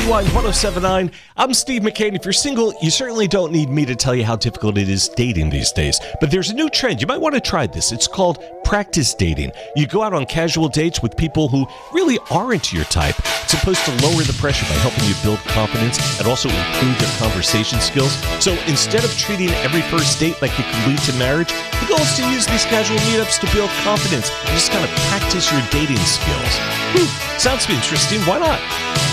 Rewind 1079. I'm Steve McCain. If you're single, you certainly don't need me to tell you how difficult it is dating these days. But there's a new trend. You might want to try this. It's called practice dating. You go out on casual dates with people who really aren't your type. It's supposed to lower the pressure by helping you build confidence and also improve your conversation skills. So instead of treating every first date like it could lead to marriage, the goal is to use these casual meetups to build confidence and just kind of practice your dating skills. Sounds interesting. Why not?